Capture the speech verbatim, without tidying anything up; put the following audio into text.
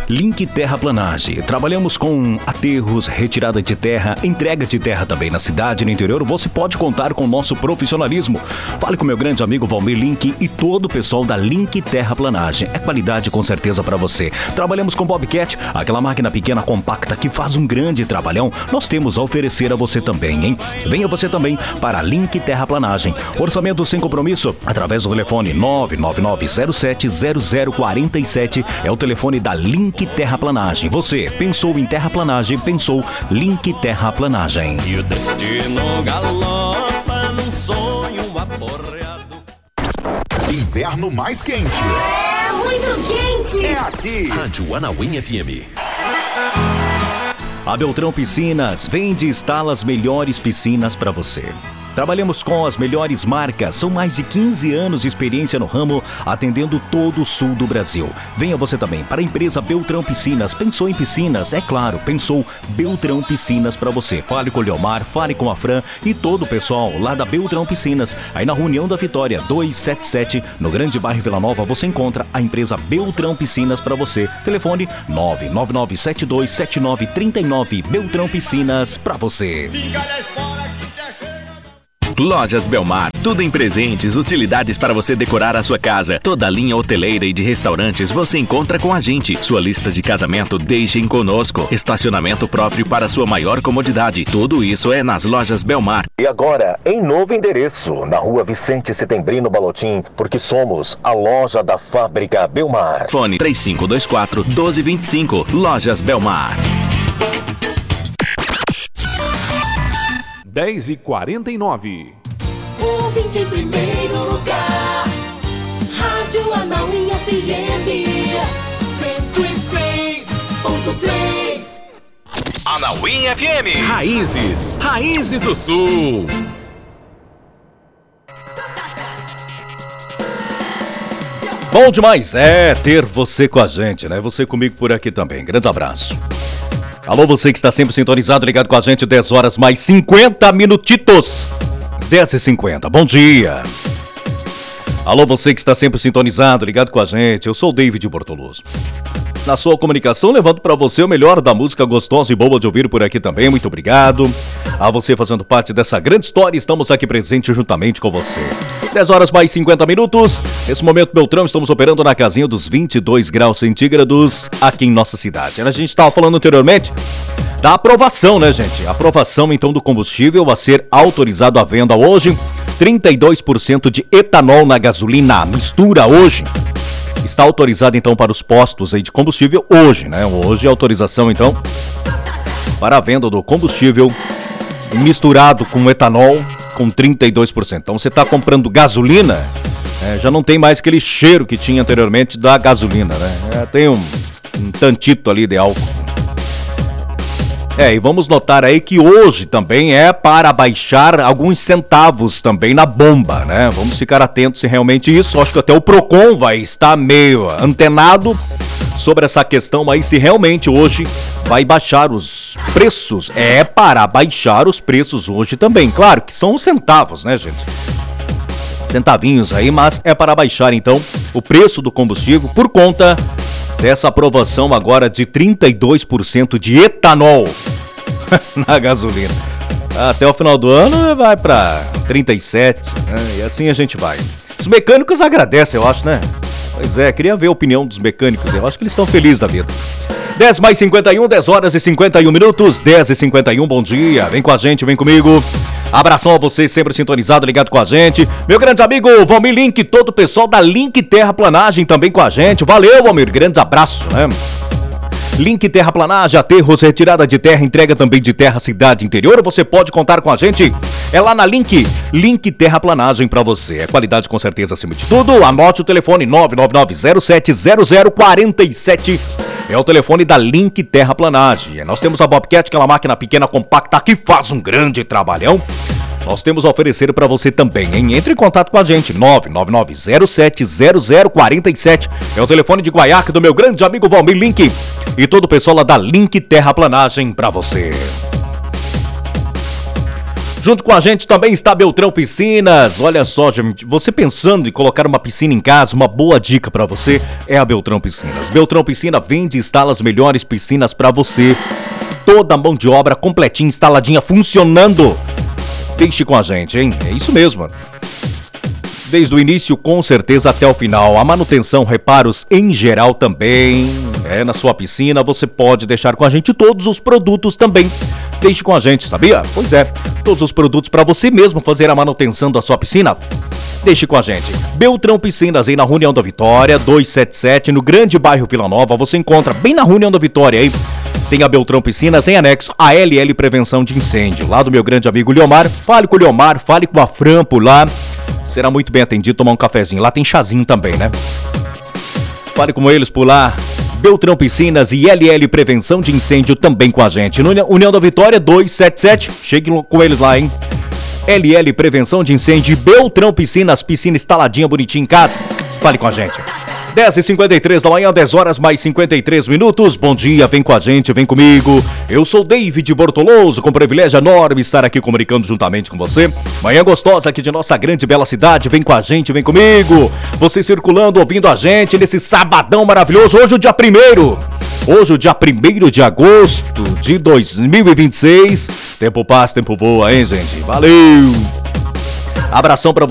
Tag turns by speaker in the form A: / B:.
A: Link Terraplanagem. Trabalhamos com aterros, retirada de terra, entrega de terra também na cidade e no interior. Você pode contar com o nosso profissionalismo. Fale com meu grande amigo Valmir Link e todo o pessoal da Link Terraplanagem. É qualidade com certeza para você. Trabalhamos com Bobcat, aquela máquina pequena compacta que faz um grande trabalhão. Nós temos a oferecer a você também, hein? Venha você também para a Link Terraplanagem. Orçamento sem compromisso através do telefone nove nove nove zero sete zero zero quatro sete. É o telefone da Link Terraplanagem. Você pensou em terraplanagem, pensou Link Terraplanagem.
B: E o destino galopa num sonho aporreado.
C: Inverno mais quente.
D: É muito quente.
C: É aqui.
E: Rádio Anauim F M.
A: A Beltrão Piscinas vende e instala as melhores piscinas para você. Trabalhamos com as melhores marcas, são mais de quinze anos de experiência no ramo, atendendo todo o sul do Brasil. Venha você também para a empresa Beltrão Piscinas. Pensou em piscinas? É claro, pensou Beltrão Piscinas para você. Fale com o Leomar, fale com a Fran e todo o pessoal lá da Beltrão Piscinas. Aí na União da Vitória duzentos e setenta e sete, no Grande Bairro Vila Nova, você encontra a empresa Beltrão Piscinas para você. Telefone nove nove nove sete dois sete nove três nove. Beltrão Piscinas para você.
E: Lojas Belmar, tudo em presentes, utilidades para você decorar a sua casa. Toda a linha hoteleira e de restaurantes você encontra com a gente. Sua lista de casamento deixem conosco. Estacionamento próprio para sua maior comodidade. Tudo isso é nas Lojas Belmar.
F: E agora, em novo endereço, na rua Vicente Setembrino Balotim, porque somos a loja da fábrica Belmar.
E: Fone três cinco dois quatro, um dois dois cinco. Lojas Belmar.
G: dez e quarenta e nove.
D: Ouvinte em primeiro lugar. Rádio Anauim F M cento e seis ponto três.
E: Anauim F M. Raízes. Raízes do Sul.
A: Bom demais é ter você com a gente, né? Você comigo por aqui também. Grande abraço. Alô, você que está sempre sintonizado, ligado com a gente, dez horas mais cinquenta minutitos. dez e cinquenta, bom dia. Alô, você que está sempre sintonizado, ligado com a gente, eu sou o David Bortoloso. Na sua comunicação, levando para você o melhor da música gostosa e boa de ouvir por aqui também. Muito obrigado a você fazendo parte dessa grande história. Estamos aqui presentes juntamente com você. dez horas mais cinquenta minutos. Nesse momento, Beltrão, estamos operando na casinha dos vinte e dois graus centígrados aqui em nossa cidade. A gente estava falando anteriormente da aprovação, né, gente? Aprovação, então, do combustível a ser autorizado à venda hoje. trinta e dois por cento de etanol na gasolina. Mistura hoje. Está autorizado, então, para os postos aí de combustível hoje, né? Hoje a autorização, então, para a venda do combustível misturado com etanol com trinta e dois por cento. Então, você está comprando gasolina, é, já não tem mais aquele cheiro que tinha anteriormente da gasolina, né? É, tem um, um tantito ali de álcool. É, e vamos notar aí que hoje também é para baixar alguns centavos também na bomba, né? Vamos ficar atentos se realmente isso. Acho que até o Procon vai estar meio antenado sobre essa questão aí, se realmente hoje vai baixar os preços. É para baixar os preços hoje também. Claro que são centavos, né, gente? Centavinhos aí, mas é para baixar então o preço do combustível por conta dessa aprovação agora de trinta e dois por cento de etanol na gasolina. Até o final do ano vai para trinta e sete por cento, né? E assim a gente vai. Os mecânicos agradecem, eu acho, né? Pois é, queria ver a opinião dos mecânicos. Eu acho que eles estão felizes da vida. dez mais cinquenta e um, dez horas e cinquenta e um minutos, dez e cinquenta e um, bom dia. Vem com a gente, vem comigo. Abração a você, sempre sintonizado, ligado com a gente. Meu grande amigo Valmir Link, todo o pessoal da Link Terraplanagem também com a gente. Valeu, Valmir, grande abraço, né? Link Terraplanagem, aterros, retirada de terra, entrega também de terra, cidade interior. Você pode contar com a gente. É lá na Link, Link Terraplanagem pra você. É qualidade com certeza acima de tudo. Anote o telefone nove nove nove zero sete zero zero quatro sete. É o telefone da Link Terraplanagem. Nós temos a Bobcat, aquela máquina pequena compacta que faz um grande trabalhão. Nós temos a oferecer para você também, hein? Entre em contato com a gente, nove nove nove zero sete zero zero quatro sete. É o telefone de Guaiaca do meu grande amigo Valmir Link. E todo o pessoal lá da Link Terraplanagem para você. Junto com a gente também está Beltrão Piscinas. Olha só, gente, você pensando em colocar uma piscina em casa, uma boa dica para você é a Beltrão Piscinas. Beltrão Piscina vende e instala as melhores piscinas para você. Toda a mão de obra completinha, instaladinha, funcionando. Deixe com a gente, hein? É isso mesmo. Desde o início, com certeza, até o final. A manutenção, reparos em geral também. É, na sua piscina, você pode deixar com a gente todos os produtos também. Deixe com a gente, sabia? Pois é, todos os produtos para você mesmo fazer a manutenção da sua piscina. Deixe com a gente. Beltrão Piscinas, aí na Rua União da Vitória, duzentos e setenta e sete, no grande bairro Vila Nova. Você encontra bem na Rua União da Vitória aí. Tem a Beltrão Piscinas em anexo a L L Prevenção de Incêndio. Lá do meu grande amigo Leomar. Fale com o Leomar, fale com a Fran por lá. Será muito bem atendido, tomar um cafezinho. Lá tem chazinho também, né? Fale com eles por lá. Beltrão Piscinas e L L Prevenção de Incêndio também com a gente. No União da Vitória, duzentos e setenta e sete. Chegue com eles lá, hein? L L Prevenção de Incêndio, Beltrão Piscinas, piscina instaladinha, bonitinha em casa. Fale com a gente. dez e cinquenta e três da manhã, dez horas mais cinquenta e três minutos. Bom dia, vem com a gente, vem comigo. Eu sou David Bortoloso, com privilégio enorme estar aqui comunicando juntamente com você. Manhã gostosa aqui de nossa grande e bela cidade. Vem com a gente, vem comigo. Você circulando, ouvindo a gente nesse sabadão maravilhoso. Hoje o dia primeiro. Hoje o dia primeiro de agosto de dois mil e vinte e seis. Tempo passa, tempo voa, hein, gente? Valeu! Abração pra